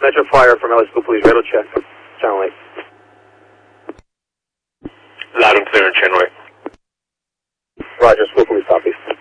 Metro Fire from LA School Police, radio check. Channel 8. Loud and clear in Channel 8. Roger, School Police, copy.